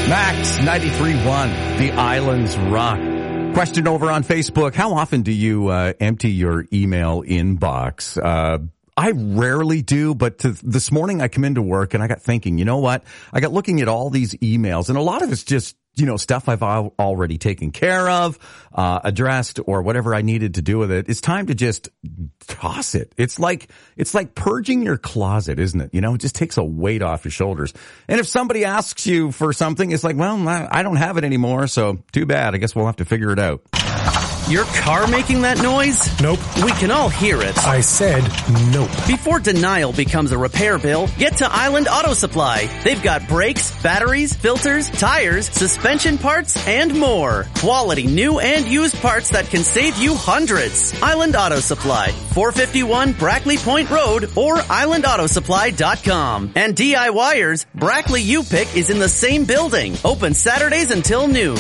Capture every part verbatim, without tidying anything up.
Max ninety-three point one, The Islands Rock. Question over on Facebook. How often do you uh, empty your email inbox? Uh, I rarely do, but to, this morning I come into work and I got thinking, you know what? I got looking at all these emails, and a lot of it's just, you know, stuff I've al- already taken care of, uh, addressed, or whatever I needed to do with it. It's time to just toss it. It's like, it's like purging your closet, isn't it? You know, it just takes a weight off your shoulders. And if somebody asks you for something, it's like, well, I don't have it anymore, so too bad. I guess we'll have to figure it out. Your car making that noise? Nope. We can all hear it. I said nope. Before denial becomes a repair bill, get to Island Auto Supply. They've got brakes, batteries, filters, tires, suspension parts, and more. Quality new and used parts that can save you hundreds. Island Auto Supply, four fifty-one Brackley Point Road or island auto supply dot com. And DIYers, Brackley U-Pick is in the same building. Open Saturdays until noon.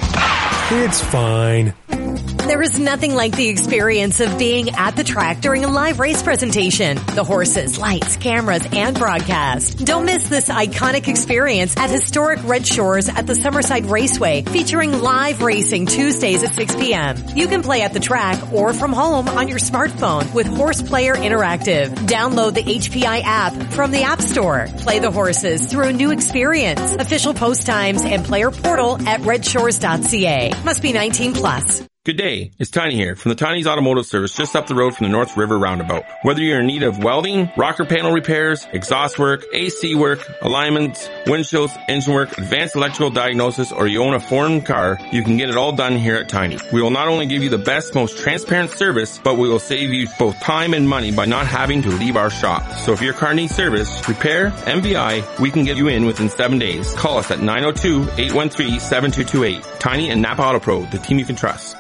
It's fine. There is nothing like the experience of being at the track during a live race presentation. The horses, lights, cameras, and broadcast. Don't miss this iconic experience at historic Red Shores at the Summerside Raceway, featuring live racing Tuesdays at six p.m. You can play at the track or from home on your smartphone with Horse Player Interactive. Download the H P I app from the App Store. Play the horses through a new experience. Official post times and player portal at red shores dot c a. Must be nineteen plus. Good day, it's Tiny here from the Tiny's Automotive Service just up the road from the North River Roundabout. Whether you're in need of welding, rocker panel repairs, exhaust work, A C work, alignments, windshields, engine work, advanced electrical diagnosis, or you own a foreign car, you can get it all done here at Tiny. We will not only give you the best, most transparent service, but we will save you both time and money by not having to leave our shop. So if your car needs service, repair, M V I, we can get you in within seven days. Call us at nine oh two, eight one three, seven two two eight. Tiny and Napa Auto Pro, the team you can trust.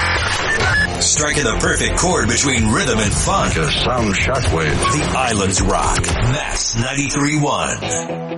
Striking the perfect chord between rhythm and fun. Just sound shockwave. The Islands Rock. Max ninety-three point one.